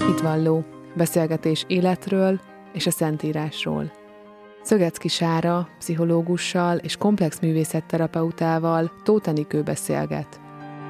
Hitvalló, beszélgetés életről és a Szentírásról. Szögecki Sára, pszichológussal és komplex művészetterapeutával Tóth Enikő beszélget.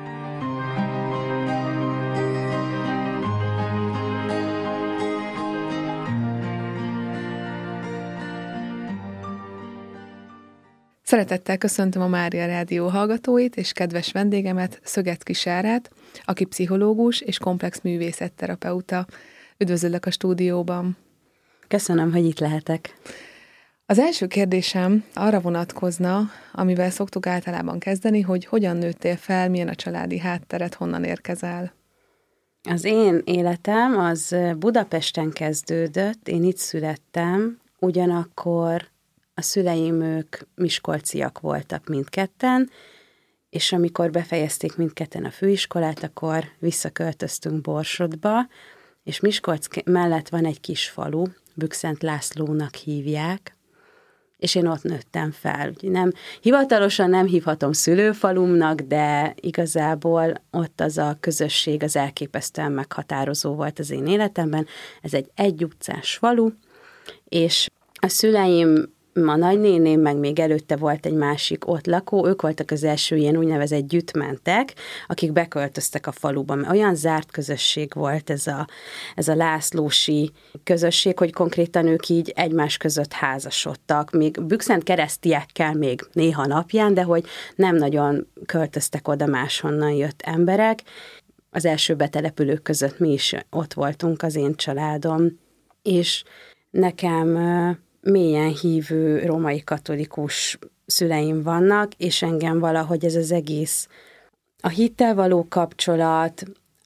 Szeretettel köszöntöm a Mária Rádió hallgatóit és kedves vendégemet, Szögecki Sárát, aki pszichológus és komplex művészetterapeuta. Üdvözöllek a stúdióban. Köszönöm, hogy itt lehetek. Az első kérdésem arra vonatkozna, amivel szoktuk általában kezdeni, hogy hogyan nőttél fel, milyen a családi háttered, honnan érkezel? Az én életem az Budapesten kezdődött, én itt születtem, ugyanakkor a szüleim ők miskolciak voltak mindketten, és amikor befejezték mindketten a főiskolát, akkor visszaköltöztünk Borsodba, és Miskolc mellett van egy kis falu, Bükszent Lászlónak hívják, és én ott nőttem fel. Hivatalosan nem hívhatom szülőfalumnak, de igazából ott az a közösség az elképesztően meghatározó volt az én életemben. Ez egy egyutcás falu, és a szüleim, a nagynéném, meg még előtte volt egy másik ott lakó, ők voltak az első ilyen úgynevezett gyütmentek, akik beköltöztek a faluba. Olyan zárt közösség volt ez a lászlósi közösség, hogy konkrétan ők így egymás között házasodtak, még Bükszent keresztiekkel még néha napján, de hogy nem nagyon költöztek oda, máshonnan jött emberek. Az első betelepülők között mi is ott voltunk, az én családom, és nekem mélyen hívő római katolikus szüleim vannak, és engem valahogy ez az egész, a hittel való kapcsolat,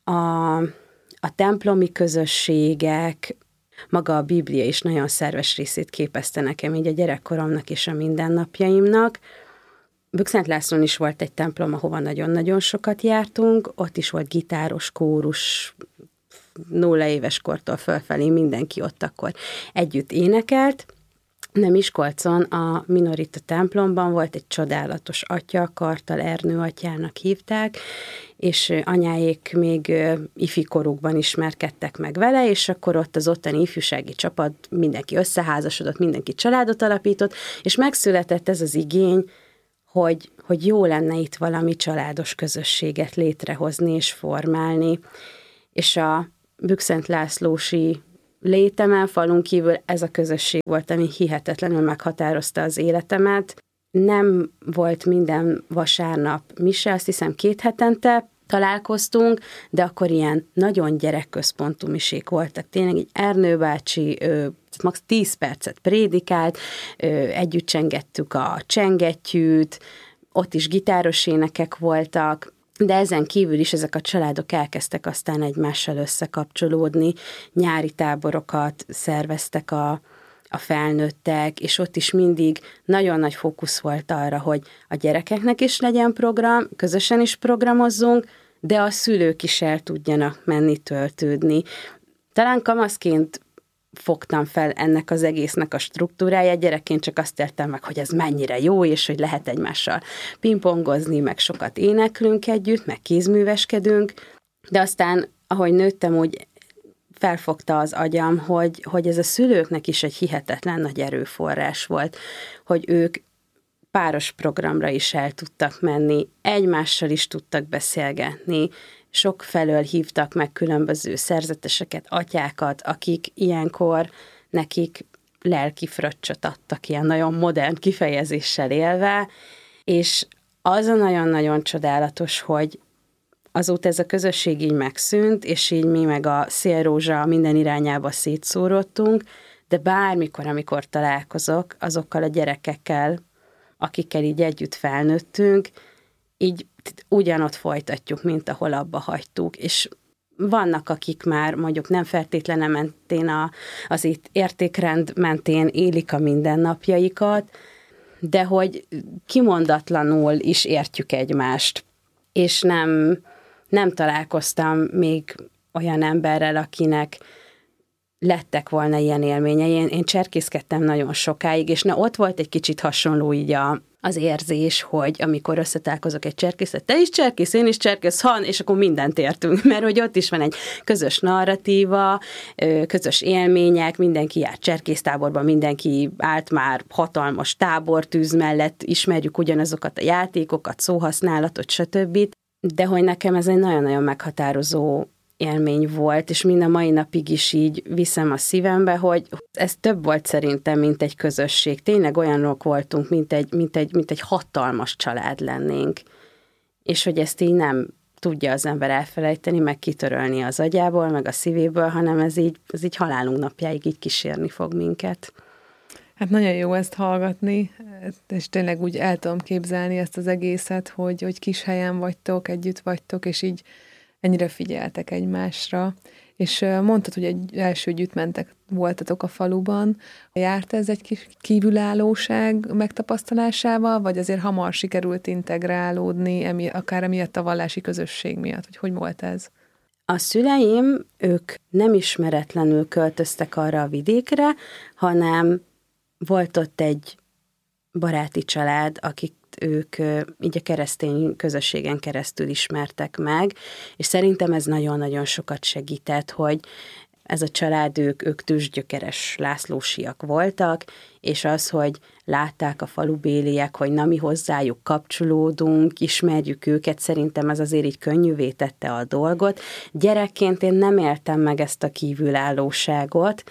a templomi közösségek, maga a Biblia is nagyon szerves részét képezte nekem így a gyerekkoromnak és a mindennapjaimnak. Bükszent Lászlón is volt egy templom, ahova nagyon-nagyon sokat jártunk, ott is volt gitáros, kórus, 0 éves kortól fölfelé mindenki ott akkor együtt énekelt. De Miskolcon a Minorita templomban volt egy csodálatos atya, Kartal Ernő atyának hívták, és anyáék még ifikorukban ismerkedtek meg vele, és akkor ott az ottani ifjúsági csapat, mindenki összeházasodott, mindenki családot alapított, és megszületett ez az igény, hogy jó lenne itt valami családos közösséget létrehozni és formálni. És a Bükszent Lászlósi létemen, falun kívül ez a közösség volt, ami hihetetlenül meghatározta az életemet. Nem volt minden vasárnap mise, azt hiszem 2 hetente találkoztunk, de akkor ilyen nagyon gyerekközpontú misék voltak. Tényleg így Ernő bácsi max. 10 percet prédikált, együtt csengettük a csengettyűt, ott is gitáros énekek voltak, de ezen kívül is ezek a családok elkezdtek aztán egymással összekapcsolódni, nyári táborokat szerveztek a felnőttek, és ott is mindig nagyon nagy fókusz volt arra, hogy a gyerekeknek is legyen program, közösen is programozzunk, de a szülők is el tudjanak menni töltődni. Talán kamaszként fogtam fel ennek az egésznek a struktúráját, gyerekként csak azt értem meg, hogy ez mennyire jó, és hogy lehet egymással pingpongozni, meg sokat éneklünk együtt, meg kézműveskedünk, de aztán, ahogy nőttem, úgy felfogta az agyam, hogy ez a szülőknek is egy hihetetlen nagy erőforrás volt, hogy ők páros programra is el tudtak menni, egymással is tudtak beszélgetni, sok felől hívtak meg különböző szerzeteseket, atyákat, akik ilyenkor nekik lelki fröccsöt adtak, ilyen nagyon modern kifejezéssel élve, és az a nagyon-nagyon csodálatos, hogy azóta ez a közösség így megszűnt, és így mi meg a szélrózsa minden irányába szétszórodtunk, de bármikor, amikor találkozok azokkal a gyerekekkel, akikkel így együtt felnőttünk, így ugyanott folytatjuk, mint ahol abba hagytuk, és vannak, akik már mondjuk nem feltétlenül mentén az itt értékrend mentén élik a mindennapjaikat, de hogy kimondatlanul is értjük egymást, és nem találkoztam még olyan emberrel, akinek lettek volna ilyen élményei. Én cserkészkedtem nagyon sokáig, és ott volt egy kicsit hasonló így az érzés, hogy amikor összetalálkozok egy cserkészsel, te is cserkész, én is cserkész, és akkor mindent értünk, mert hogy ott is van egy közös narratíva, közös élmények, mindenki jár cserkésztáborban, mindenki állt már hatalmas tábortűz mellett, ismerjük ugyanazokat a játékokat, szóhasználatot, stb. De hogy nekem ez egy nagyon-nagyon meghatározó élmény volt, és mind a mai napig is így viszem a szívembe, hogy ez több volt szerintem, mint egy közösség. Tényleg olyanok voltunk, mint egy hatalmas család lennénk. És hogy ezt így nem tudja az ember elfelejteni, meg kitörölni az agyából, meg a szívéből, hanem ez így halálunk napjáig így kísérni fog minket. Hát nagyon jó ezt hallgatni, és tényleg úgy el tudom képzelni ezt az egészet, hogy kis helyen vagytok, együtt vagytok, és így ennyire figyeltek egymásra. És mondtad, hogy egy első gyütmentek voltatok a faluban. Járt ez egy kis kívülállóság megtapasztalásával, vagy azért hamar sikerült integrálódni, akár emiatt a vallási közösség miatt? Hogy volt ez? A szüleim, ők nem ismeretlenül költöztek arra a vidékre, hanem volt ott egy baráti család, akik ők így a keresztény közösségen keresztül ismertek meg, és szerintem ez nagyon-nagyon sokat segített, hogy ez a család, ők tüzsgyökeres lászlósiak voltak, és az, hogy látták a falubéliek, hogy na mi hozzájuk kapcsolódunk, ismerjük őket, szerintem ez azért így könnyűvé tette a dolgot. Gyerekként én nem éltem meg ezt a kívülállóságot,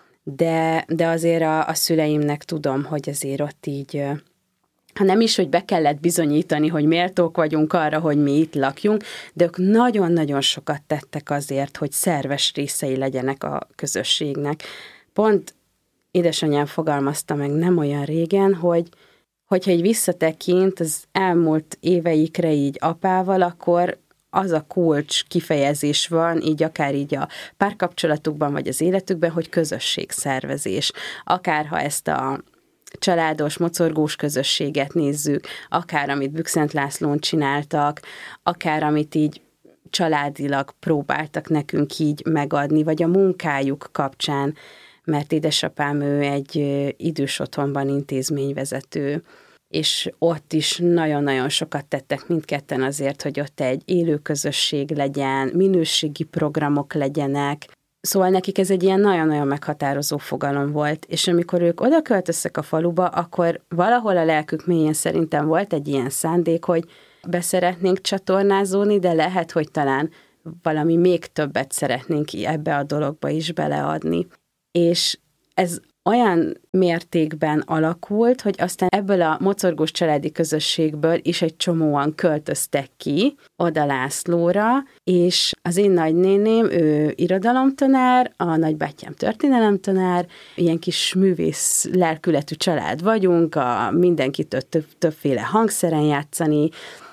de azért a szüleimnek tudom, hogy azért ott így, ha nem is, hogy be kellett bizonyítani, hogy méltók vagyunk arra, hogy mi itt lakjunk, de ők nagyon-nagyon sokat tettek azért, hogy szerves részei legyenek a közösségnek. Pont édesanyám fogalmazta meg nem olyan régen, hogyha így visszatekint az elmúlt éveikre így apával, akkor az a kulcs kifejezés van, így akár így a párkapcsolatukban, vagy az életükben, hogy közösségszervezés. Akárha ezt a családos, mocorgós közösséget nézzük, akár amit Bükszent Lászlón csináltak, akár amit így családilag próbáltak nekünk így megadni, vagy a munkájuk kapcsán, mert édesapám ő egy idős otthonban intézményvezető, és ott is nagyon-nagyon sokat tettek mindketten azért, hogy ott egy élő közösség legyen, minőségi programok legyenek. Szóval nekik ez egy ilyen nagyon-nagyon meghatározó fogalom volt, és amikor ők oda költöztek a faluba, akkor valahol a lelkük mélyén szerintem volt egy ilyen szándék, hogy beszeretnénk csatornázódni, de lehet, hogy talán valami még többet szeretnénk ebbe a dologba is beleadni. És ez olyan mértékben alakult, hogy aztán ebből a mocorgós családi közösségből is egy csomóan költöztek ki oda Lászlóra, és az én nagynéném, ő irodalomtanár, a nagybátyám történelemtanár, ilyen kis művész lelkületű család vagyunk, mindenkitől többféle hangszeren játszani,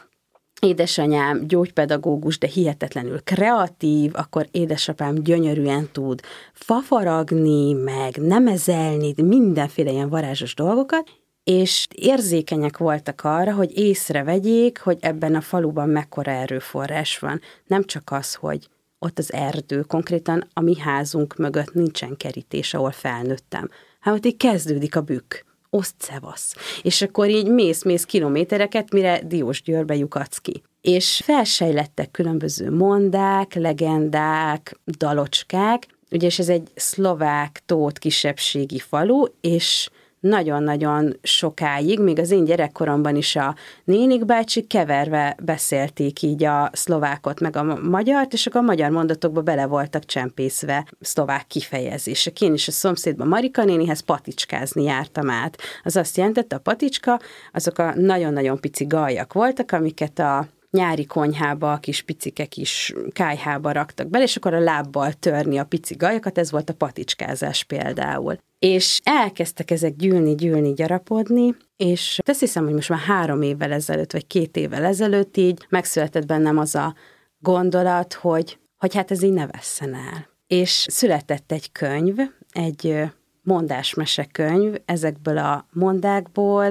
édesanyám gyógypedagógus, de hihetetlenül kreatív, akkor édesapám gyönyörűen tud fafaragni, meg nemezelni, mindenféle ilyen varázsos dolgokat, és érzékenyek voltak arra, hogy észrevegyék, hogy ebben a faluban mekkora erőforrás van. Nem csak az, hogy ott az erdő, konkrétan a mi házunk mögött nincsen kerítés, ahol felnőttem. Hát ott így kezdődik a bükk. Oszt-szevasz. És akkor így mész kilométereket, mire Diósgyőrbe lyukadsz ki. És felsejlettek különböző mondák, legendák, dalocskák, ugye és ez egy szlovák tót kisebbségi falu, és nagyon-nagyon sokáig, még az én gyerekkoromban is a nénik bácsi keverve beszélték így a szlovákot meg a magyart, és akkor a magyar mondatokba bele voltak csempészve szlovák kifejezések. Én is a szomszédban Marika nénihez paticskázni jártam át. Az azt jelentette, a paticska, azok a nagyon-nagyon pici gajak voltak, amiket a nyári konyhába, a kis picike kis kályhába raktak bele, és akkor a lábbal törni a pici gajakat, ez volt a paticskázás például. És elkezdtek ezek gyűlni, gyarapodni, és azt hiszem, hogy most már 3 évvel ezelőtt, vagy 2 évvel ezelőtt így megszületett bennem az a gondolat, hogy hát ez így ne vesszen el. És született egy könyv, egy mondásmesekönyv, ezekből a mondákból,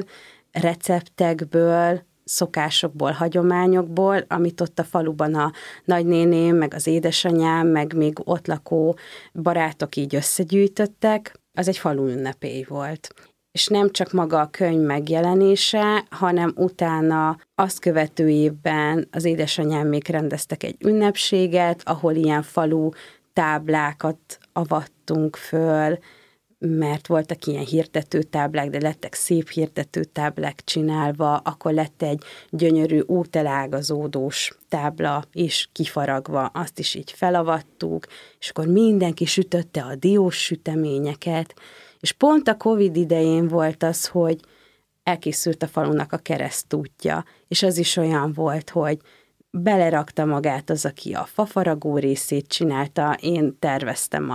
receptekből, szokásokból, hagyományokból, amit ott a faluban a nagynéném, meg az édesanyám, meg még ott lakó barátok így összegyűjtöttek, az egy falu ünnepély volt. és nem csak maga a könyv megjelenése, hanem utána azt követő évben az édesanyámék rendeztek egy ünnepséget, ahol ilyen falu táblákat avattunk föl, mert voltak ilyen hirdető táblák, de lettek szép hirdető táblák csinálva, akkor lett egy gyönyörű útelágazódós tábla is kifaragva, azt is így felavattuk, és akkor mindenki sütötte a diós süteményeket, és pont a Covid idején volt az, hogy elkészült a falunak a keresztútja, és az is olyan volt, hogy belerakta magát az, aki a fafaragó részét csinálta, én terveztem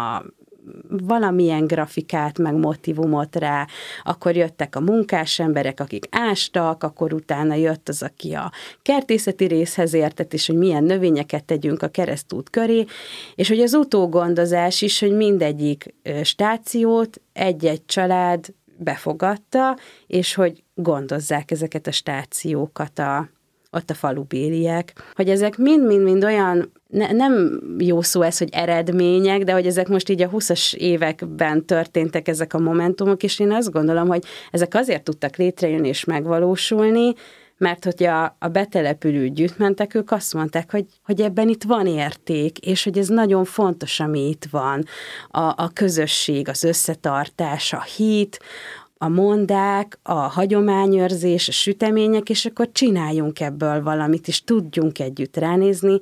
valamilyen grafikát, meg motívumot rá, akkor jöttek a munkás emberek, akik ástak, akkor utána jött az, aki a kertészeti részhez értett, és hogy milyen növényeket tegyünk a keresztút köré, és hogy az utógondozás is, hogy mindegyik stációt egy-egy család befogadta, és hogy gondozzák ezeket a stációkat ott a falubéliek, hogy ezek mind-mind olyan, nem jó szó ez, hogy eredmények, de hogy ezek most így a 20-as években történtek ezek a momentumok, és én azt gondolom, hogy ezek azért tudtak létrejönni és megvalósulni, mert hogy a betelepülő gyűjtmentek, ők azt mondták, hogy ebben itt van érték, és hogy ez nagyon fontos, ami itt van. A közösség, az összetartás, a hit, a mondák, a hagyományőrzés, a sütemények, és akkor csináljunk ebből valamit, és tudjunk együtt ránézni,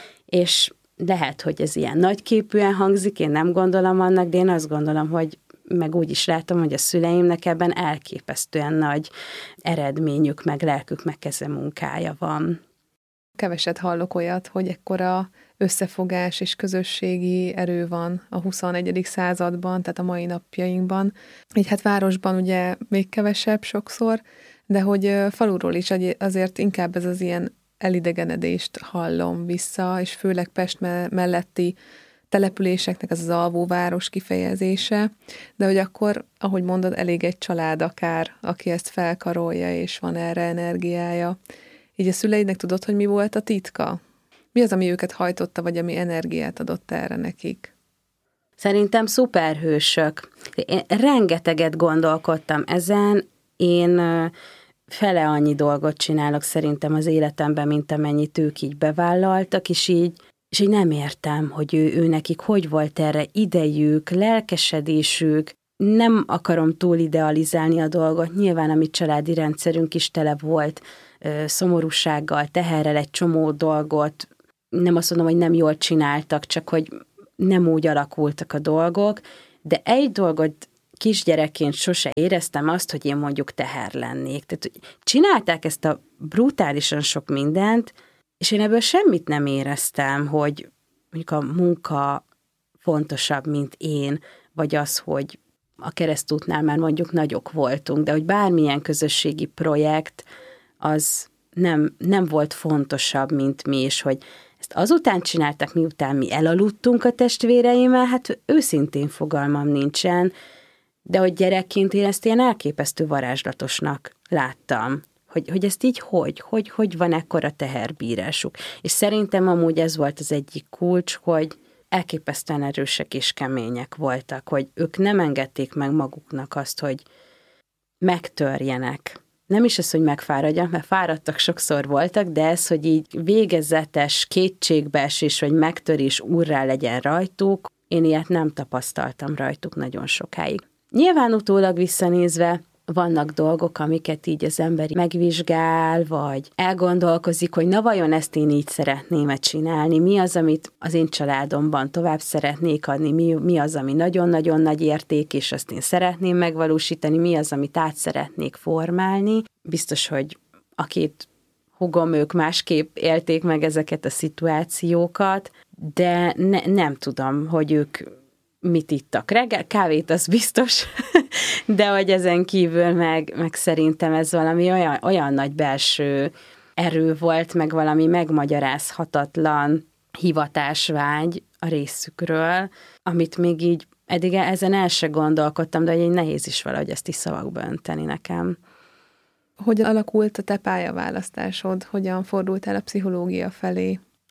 és lehet, hogy ez ilyen nagyképűen hangzik, én nem gondolom annak, de én azt gondolom, hogy meg úgy is látom, hogy a szüleimnek ebben elképesztően nagy eredményük, meg lelkük, meg munkája van. Keveset hallok olyat, hogy ekkora összefogás és közösségi erő van a 21. században, tehát a mai napjainkban. Így hát városban ugye még kevesebb sokszor, de hogy faluról is azért inkább ez az ilyen elidegenedést hallom vissza, és főleg Pest melletti településeknek az alvóváros kifejezése, de hogy akkor, ahogy mondod, elég egy család akár, aki ezt felkarolja, és van erre energiája. Így a szüleidnek tudod, hogy mi volt a titka? Mi az, ami őket hajtotta, vagy ami energiát adott erre nekik? Szerintem szuperhősök. Én rengeteget gondolkodtam ezen, én fele annyi dolgot csinálok szerintem az életemben, mint amennyit ők így bevállaltak, és így nem értem, hogy ő nekik hogy volt erre idejük, lelkesedésük. Nem akarom túl idealizálni a dolgot, nyilván a mi családi rendszerünk is tele volt szomorúsággal, teherrel, egy csomó dolgot, nem azt mondom, hogy nem jól csináltak, csak hogy nem úgy alakultak a dolgok, de egy dolgot kisgyerekként sose éreztem azt, hogy én mondjuk teher lennék. Tehát csinálták ezt a brutálisan sok mindent, és én ebből semmit nem éreztem, hogy mondjuk a munka fontosabb, mint én, vagy az, hogy a keresztútnál már mondjuk nagyok voltunk, de hogy bármilyen közösségi projekt, az nem volt fontosabb, mint mi, és hogy ezt azután csináltak, miután mi elaludtunk a testvéreimmel, hát őszintén fogalmam nincsen, de hogy gyerekként én ezt ilyen elképesztő varázslatosnak láttam, hogy ezt így hogy van ekkora teherbírásuk. És szerintem amúgy ez volt az egyik kulcs, hogy elképesztően erősek és kemények voltak, hogy ők nem engedték meg maguknak azt, hogy megtörjenek. Nem is az, hogy megfáradjanak, mert fáradtak sokszor voltak, de ez, hogy így végezetes kétségbeesés, vagy megtörés úrrá legyen rajtuk, én ilyet nem tapasztaltam rajtuk nagyon sokáig. Nyilván utólag visszanézve vannak dolgok, amiket így az ember megvizsgál, vagy elgondolkozik, hogy na vajon ezt én így szeretném csinálni, mi az, amit az én családomban tovább szeretnék adni, mi az, ami nagyon-nagyon nagy érték, és azt én szeretném megvalósítani, mi az, amit át szeretnék formálni. Biztos, hogy a két húgom, ők másképp élték meg ezeket a szituációkat, de nem tudom, hogy ők mit ittak. Reggel kávét, az biztos, de hogy ezen kívül meg szerintem ez valami olyan nagy belső erő volt, meg valami megmagyarázhatatlan hivatásvágy a részükről, amit még így eddig ezen el se gondolkodtam, de hogy nehéz is valahogy ezt is szavakba önteni nekem. Hogyan alakult a te pályaválasztásod? Hogyan fordultál a pszichológia felé?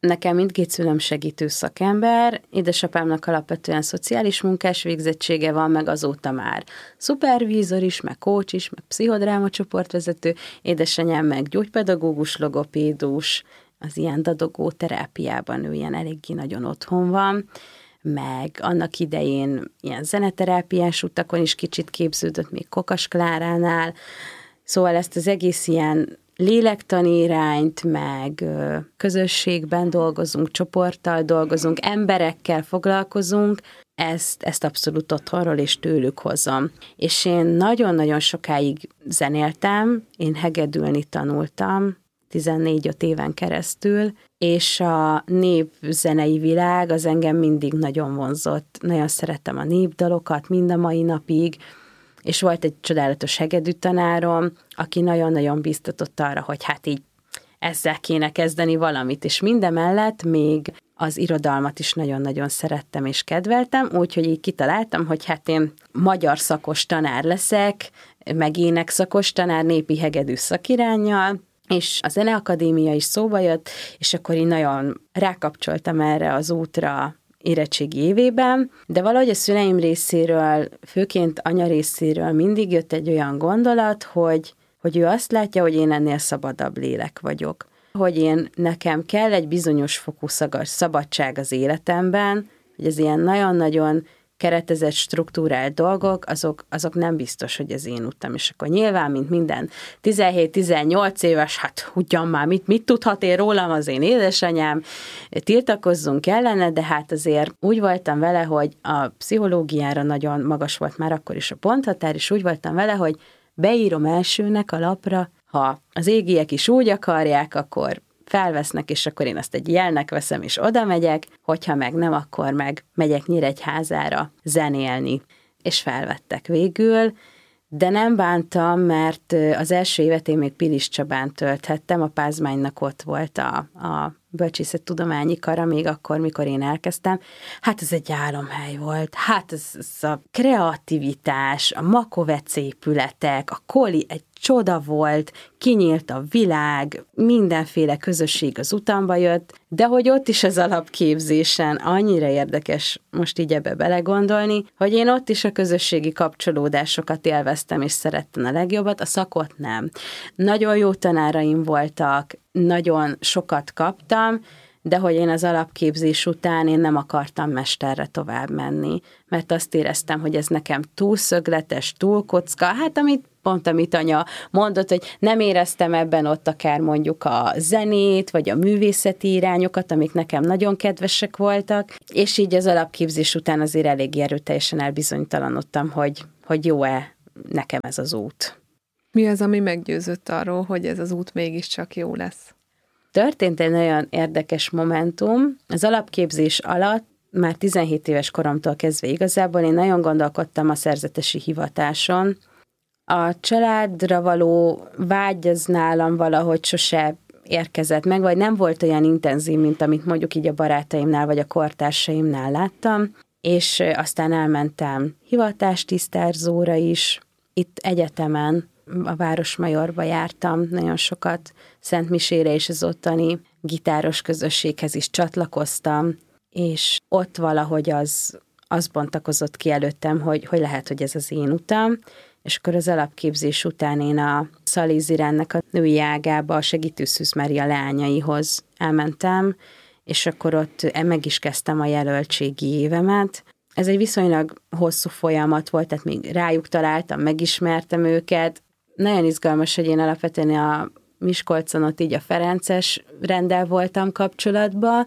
Nekem mindkét szülőm segítő szakember, édesapámnak alapvetően szociális munkás végzettsége van, meg azóta már szupervízor is, meg coach is, meg pszichodráma csoportvezető, édesanyám meg gyógypedagógus, logopédus, az ilyen dadogó terápiában ő ilyen eléggé nagyon otthon van, meg annak idején ilyen zeneterápiás utakon is kicsit képződött, még Kokas Kláránál, szóval ezt az egész ilyen lélektani irányt, meg közösségben dolgozunk, csoporttal dolgozunk, emberekkel foglalkozunk, ezt abszolút otthonról és tőlük hozom. És én nagyon-nagyon sokáig zenéltem, én hegedülni tanultam, 14-5 éven keresztül, és a népzenei világ az engem mindig nagyon vonzott. Nagyon szerettem a népdalokat, mind a mai napig, és volt egy csodálatos hegedű tanárom, aki nagyon-nagyon biztatott arra, hogy hát így ezzel kéne kezdeni valamit, és mindemellett még az irodalmat is nagyon-nagyon szerettem és kedveltem, úgyhogy így kitaláltam, hogy hát én magyar szakos tanár leszek, meg énekszakos tanár népi hegedű szakiránnyal, és a Zeneakadémia is szóba jött, és akkor én nagyon rákapcsoltam erre az útra érettségi évében, de valahogy a szüleim részéről, főként anya részéről mindig jött egy olyan gondolat, hogy ő azt látja, hogy én ennél szabadabb lélek vagyok. Hogy nekem kell egy bizonyos fokú szabadság az életemben, hogy az ilyen nagyon-nagyon keretezett, struktúrált dolgok, azok nem biztos, hogy az én utam. És akkor nyilván, mint minden 17-18 éves, hát ugyan már, mit tudhat én rólam az én édesanyám, tiltakozzunk ellene, de hát azért úgy voltam vele, hogy a pszichológiára nagyon magas volt már akkor is a ponthatár, és úgy voltam vele, hogy beírom elsőnek a lapra, ha az égiek is úgy akarják, akkor felvesznek, és akkor én azt egy jelnek veszem, és oda megyek, hogyha meg nem, akkor meg megyek Nyíregyházára zenélni. És felvettek végül, de nem bántam, mert az első évet én még Pilis Csabán tölthettem, a Pázmánynak ott volt a bölcsészettudományi kara, még akkor, mikor én elkezdtem. Hát ez egy álomhely volt. Hát ez a kreativitás, a Makovec épületek, a Koli egy csoda volt, kinyílt a világ, mindenféle közösség az utamba jött, de hogy ott is az alapképzésen annyira érdekes most így ebbe belegondolni, hogy én ott is a közösségi kapcsolódásokat élveztem, és szerettem a legjobbat, a szakot nem. Nagyon jó tanáraim voltak, nagyon sokat kaptam, de hogy én az alapképzés után én nem akartam mesterre tovább menni, mert azt éreztem, hogy ez nekem túl szögletes, túl kocka, hát amit anya mondott, hogy nem éreztem ebben ott akár mondjuk a zenét, vagy a művészeti irányokat, amik nekem nagyon kedvesek voltak, és így az alapképzés után azért elég erőteljesen elbizonytalanodtam, hogy jó-e nekem ez az út. Mi az, ami meggyőzött arról, hogy ez az út mégiscsak jó lesz? Történt egy nagyon érdekes momentum. Az alapképzés alatt már 17 éves koromtól kezdve igazából én nagyon gondolkodtam a szerzetesi hivatáson. A családra való vágy az nálam valahogy sose érkezett meg, vagy nem volt olyan intenzív, mint amit mondjuk így a barátaimnál, vagy a kortársaimnál láttam, és aztán elmentem hivatástisztárzóra is, itt egyetemen, a Városmajorba jártam nagyon sokat, Szentmisére és az ottani gitáros közösséghez is csatlakoztam, és ott valahogy az bontakozott ki előttem, hogy lehet, hogy ez az én utam, és akkor az alapképzés után én a Szalíz Iránnak a női ágába, a Segítő Szűz Mária leányaihoz elmentem, és akkor ott meg is kezdtem a jelöltségi évemet. Ez egy viszonylag hosszú folyamat volt, tehát még rájuk találtam, megismertem őket. Nagyon izgalmas, hogy én alapvetően a Miskolcon ott így a Ferences renddel voltam kapcsolatban,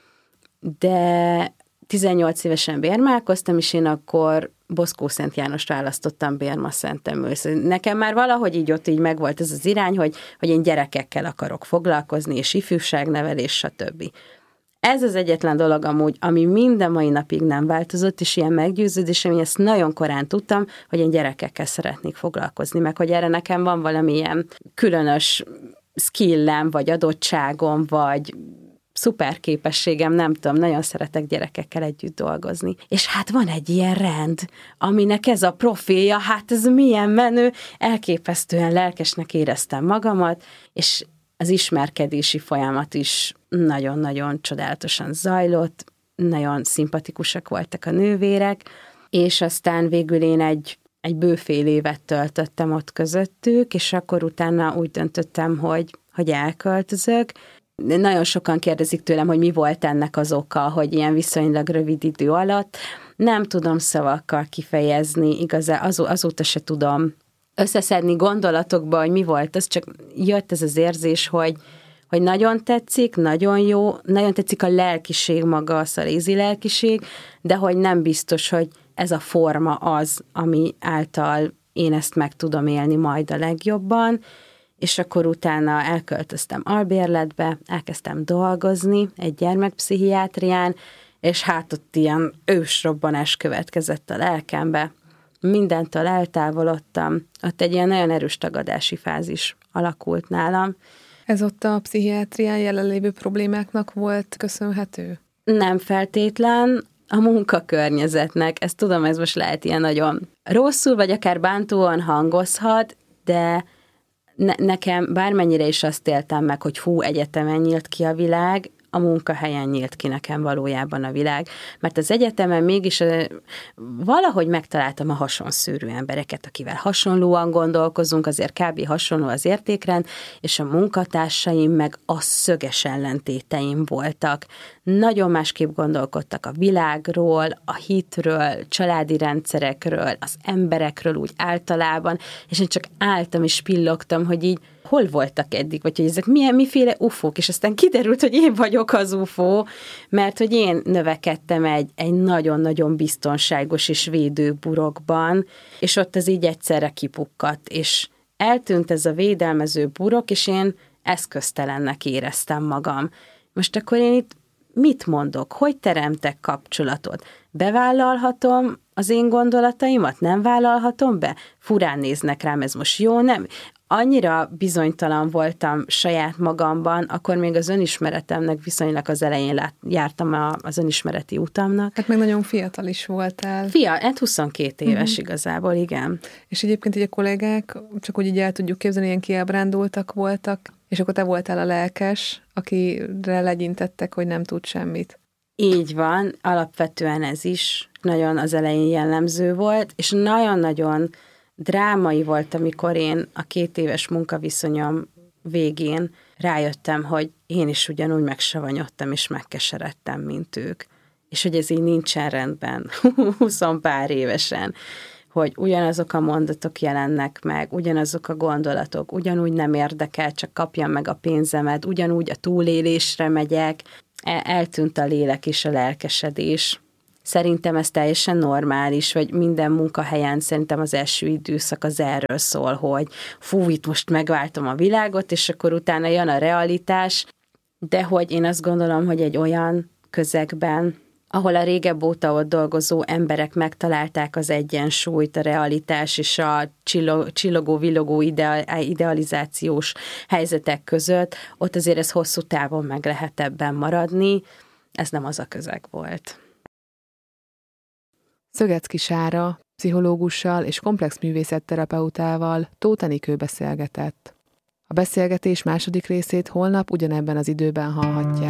de 18 évesen bérmálkoztam, és én akkor Boszkó Szent Jánost választottam Bérma Szentemről. Nekem már valahogy így ott így megvolt ez az irány, hogy én gyerekekkel akarok foglalkozni, és ifjúságnevelés, stb. Ez az egyetlen dolog amúgy, ami minden mai napig nem változott, és ilyen meggyőződésem, hogy ezt nagyon korán tudtam, hogy én gyerekekkel szeretnék foglalkozni, meg hogy erre nekem van valamilyen különös skillem, vagy adottságom, vagy szuper képességem, nem tudom, nagyon szeretek gyerekekkel együtt dolgozni. És hát van egy ilyen rend, aminek ez a profilja, hát ez milyen menő, elképesztően lelkesnek éreztem magamat, és az ismerkedési folyamat is nagyon-nagyon csodálatosan zajlott, nagyon szimpatikusak voltak a nővérek, és aztán végül én egy bő fél évet töltöttem ott közöttük, és akkor utána úgy döntöttem, hogy elköltözök. Nagyon sokan kérdezik tőlem, hogy mi volt ennek az oka, hogy ilyen viszonylag rövid idő alatt. Nem tudom szavakkal kifejezni, igazán azóta se tudom összeszedni gondolatokba, hogy mi volt, az csak jött ez az érzés, hogy nagyon tetszik, nagyon jó, nagyon tetszik a lelkiség maga, a szalézi lelkiség, de hogy nem biztos, hogy ez a forma az, ami által én ezt meg tudom élni majd a legjobban, és akkor utána elköltöztem albérletbe, elkezdtem dolgozni egy gyermekpszichiátrián, és hát ott ilyen ősrobbanás következett a lelkembe. Mindentől eltávolodtam, ott egy ilyen nagyon erős tagadási fázis alakult nálam. Ez ott a pszichiátrián jelenlévő problémáknak volt köszönhető? Nem feltétlen, a munkakörnyezetnek. Ezt tudom, ez most lehet ilyen nagyon rosszul, vagy akár bántóan hangozhat, de nekem bármennyire is azt éltem meg, hogy egyetemen nyílt ki a világ, a munkahelyen nyílt ki nekem valójában a világ. Mert az egyetemen mégis valahogy megtaláltam a hasonszőrű embereket, akivel hasonlóan gondolkozunk, azért kb. Hasonló az értékrend, és a munkatársaim meg a szöges ellentéteim voltak. Nagyon másképp gondolkodtak a világról, a hitről, családi rendszerekről, az emberekről úgy általában, és én csak álltam és pillogtam, hogy így hol voltak eddig, vagy hogy ezek miféle ufók, és aztán kiderült, hogy én vagyok az ufó, mert hogy én növekedtem egy nagyon-nagyon biztonságos és védő burokban, és ott az így egyszerre kipukkadt, és eltűnt ez a védelmező burok, és én eszköztelennek éreztem magam. Most akkor én itt mit mondok? Hogy teremtek kapcsolatot? Bevállalhatom az én gondolataimat? Nem vállalhatom be? Furán néznek rám, ez most jó? Nem? Annyira bizonytalan voltam saját magamban, akkor még az önismeretemnek viszonylag az elején jártam az önismereti utamnak. Hát meg nagyon fiatal is voltál. 22 éves igazából, igen. És egyébként így a kollégák, csak úgy így el tudjuk képzelni, ilyen kiábrándultak voltak, és akkor te voltál a lelkes, akire legyintettek, hogy nem tud semmit. Így van, alapvetően ez is nagyon az elején jellemző volt, és nagyon-nagyon drámai volt, amikor én a 2 éves munkaviszonyom végén rájöttem, hogy én is ugyanúgy megsavanyodtam és megkeseredtem, mint ők. És hogy ez így nincsen rendben, 20 pár évesen, hogy ugyanazok a mondatok jelennek meg, ugyanazok a gondolatok, ugyanúgy nem érdekel, csak kapjam meg a pénzemet, ugyanúgy a túlélésre megyek, eltűnt a lélek és a lelkesedés. Szerintem ez teljesen normális, vagy minden munkahelyen szerintem az első időszak az erről szól, hogy itt most megváltom a világot, és akkor utána jön a realitás, de hogy én azt gondolom, hogy egy olyan közegben, ahol a régebb óta ott dolgozó emberek megtalálták az egyensúlyt, a realitás és a csillogó-villogó idealizációs helyzetek között, ott azért ez hosszú távon meg lehet ebben maradni, ez nem az a közeg volt. Szögecki Sára pszichológussal és komplex művészetterapeutával Tóth Enikő beszélgetett. A beszélgetés második részét holnap ugyanebben az időben hallhatják.